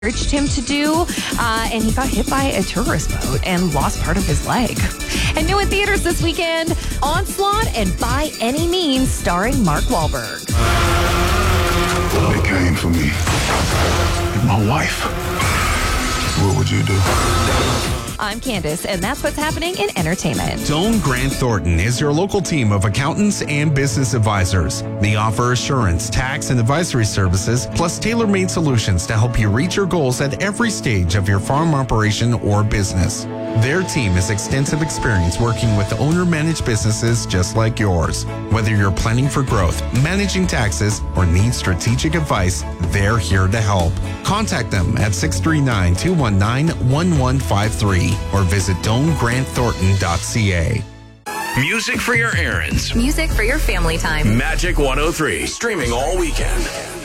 urged him to do, and he got hit by a tourist boat and lost part of his leg. And new in theaters this weekend, Onslaught and By Any Means, starring Mark Wahlberg. They came for me. And my wife. What would you do? I'm Candace, and that's what's happening in entertainment. Doane Grant Thornton is your local team of accountants and business advisors. They offer assurance, tax, and advisory services, plus tailor-made solutions to help you reach your goals at every stage of your farm operation or business. Their team has extensive experience working with owner-managed businesses just like yours. Whether you're planning for growth, managing taxes, or need strategic advice, they're here to help. Contact them at 639-219-1153 or visit DoaneGrantThornton.ca. Music for your errands. Music for your family time. Magic 103. Streaming all weekend.